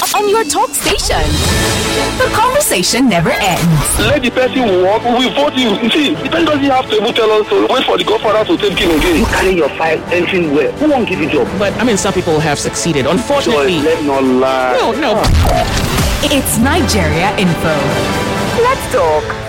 on your talk station. The conversation never ends. Let the person walk, we will vote you. See, the person doesn't have to even tell us to wait for the godfather to take him again. You carry your file anything where? Who won't give you job? But I mean, some people have succeeded. Unfortunately. Joy, let's not lie. No. It's Nigeria Info. Let's talk.